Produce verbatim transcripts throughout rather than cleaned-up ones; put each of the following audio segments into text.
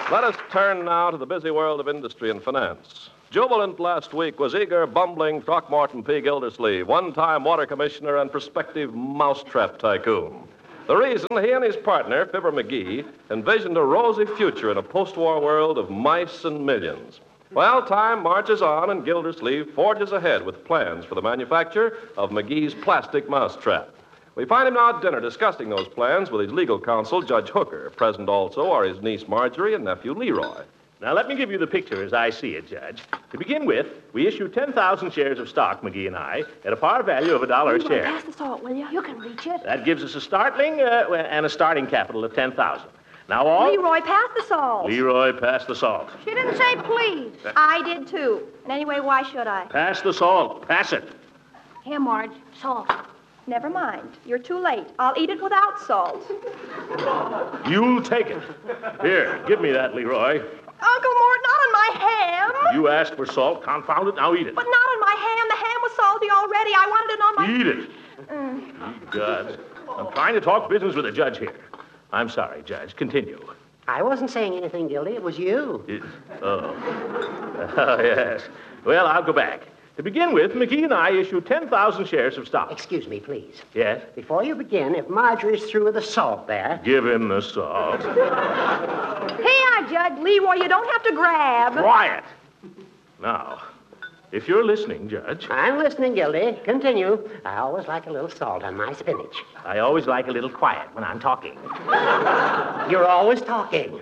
Let us turn now to the busy world of industry and finance. Jubilant last week was eager, bumbling Throckmorton P. Gildersleeve, one-time water commissioner and prospective mousetrap tycoon. The reason he and his partner, Fibber McGee, envisioned a rosy future in a post-war world of mice and millions. Well, time marches on, and Gildersleeve forges ahead with plans for the manufacture of McGee's plastic mousetrap. We find him now at dinner discussing those plans with his legal counsel, Judge Hooker. Present also are his niece Marjorie and nephew Leroy. Now, let me give you the picture as I see it, Judge. To begin with, we issue ten thousand shares of stock, McGee and I, at a par value of a dollar a share. Pass the salt, will you? You can reach it. That gives us a startling uh, and a starting capital of ten thousand. Now, all... Leroy, pass the salt. Leroy, pass the salt. She didn't say please. I did, too. And anyway, why should I? Pass the salt. Pass it. Here, Marge, salt. Never mind. You're too late. I'll eat it without salt. You'll take it. Here, give me that, Leroy. Uncle Mort, not on my ham. You asked for salt. Confound it. Now eat it. But not on my ham. The ham was salty already. I wanted it on my... Eat it. Mm. God. I'm trying to talk business with the judge here. I'm sorry, Judge. Continue. I wasn't saying anything, Gildy. It was you. It, oh. Oh, yes. Well, I'll go back. To begin with, McGee and I issue ten thousand shares of stock. Excuse me, please. Yes? Before you begin, if Marjorie's through with the salt there... Give him the salt. Here, Judge. Leroy, you don't have to grab. Quiet. Now, if you're listening, Judge... I'm listening, Gildy. Continue. I always like a little salt on my spinach. I always like a little quiet when I'm talking. You're always talking.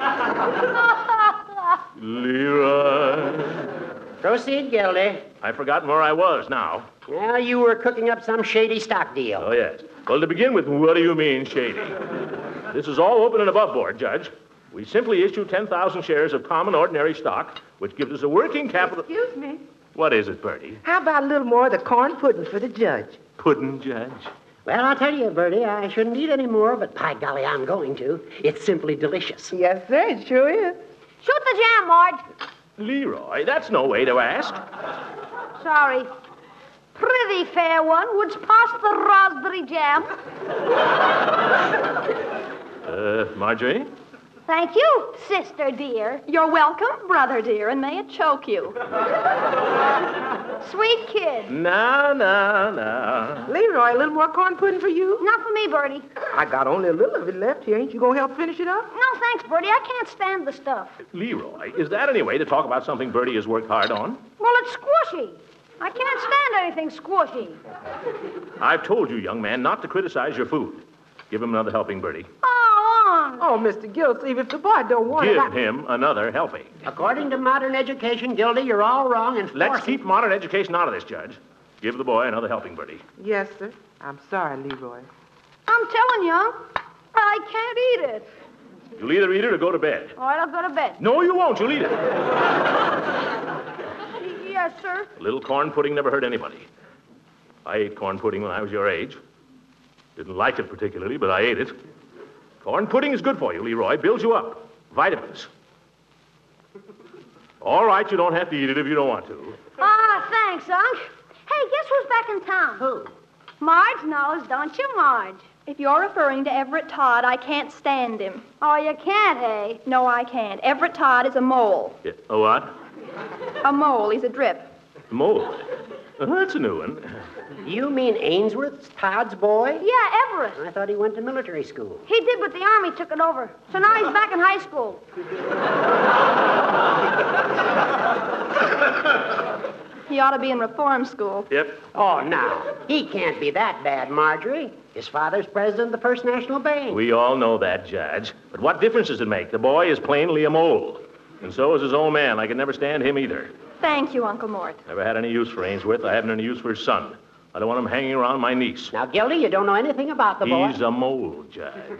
Leroy... Proceed, Gildy. I've forgotten where I was now. Well, you were cooking up some shady stock deal. Oh, yes. Well, to begin with, what do you mean, shady? This is all open and above board, Judge. We simply issue ten thousand shares of common ordinary stock, which gives us a working capital... Excuse me. What is it, Bertie? How about a little more of the corn pudding for the judge? Pudding, Judge? Well, I'll tell you, Bertie, I shouldn't eat any more, but by golly, I'm going to. It's simply delicious. Yes, sir, it sure is. Shoot the jam, Marge. Leroy, that's no way to ask. Sorry. Prithee, fair one, wouldst pass the raspberry jam? Uh, Marjorie? Thank you, sister dear. You're welcome, brother dear, and may it choke you. Sweet kid. No, no, no. Leroy, a little more corn pudding for you? Not for me, Bertie. I got only a little of it left here. Ain't you going to help finish it up? No, thanks, Bertie. I can't stand the stuff. Leroy, is that any way to talk about something Bertie has worked hard on? Well, it's squishy. I can't stand anything squishy. I've told you, young man, not to criticize your food. Give him another helping, Bertie. Oh, on. Oh, Mister Gildersleeve, if the boy don't want Give it... I... him another helping. According to modern education, Gildy, you're all wrong in Let's forcing... keep modern education out of this, Judge. Give the boy another helping, Bertie. Yes, sir. I'm sorry, Leroy. I'm telling you, I can't eat it. You'll either eat it or go to bed. All right, I'll go to bed. No, you won't. You'll eat it. Yes, sir. A little corn pudding never hurt anybody. I ate corn pudding when I was your age. Didn't like it particularly, but I ate it. Corn pudding is good for you, Leroy. Builds you up. Vitamins. All right, you don't have to eat it if you don't want to. Ah, thanks, Unc. Hey, guess who's back in town? Who? Marge knows, don't you, Marge? If you're referring to Everett Todd, I can't stand him. Oh, you can't, eh? No, I can't. Everett Todd is a mole. Yeah. A what? A mole. He's a drip. Mole. Oh, that's a new one. You mean Ainsworth's Todd's boy? Yeah, Everett. I thought he went to military school. He did, but the Army took it over. So now he's back in high school. He ought to be in reform school. Yep. Oh, now, he can't be that bad, Marjorie. His father's president of the First National Bank. We all know that, Judge. But what difference does it make? The boy is plainly a mole. And so is his old man. I can never stand him either. Thank you, Uncle Mort. Never had any use for Ainsworth. I haven't any use for his son. I don't want him hanging around my niece. Now, Gildy, you don't know anything about the boy. He's a mole, Judge.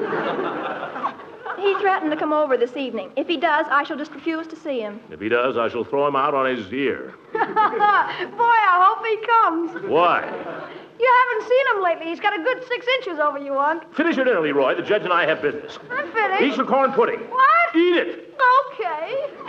He threatened to come over this evening. If he does, I shall just refuse to see him. If he does, I shall throw him out on his ear. Boy, I hope he comes. Why? You haven't seen him lately. He's got a good six inches over you, Unc. Finish your dinner, Leroy. The judge and I have business. I'm finished. Eat some corn pudding. What? Eat it. Okay.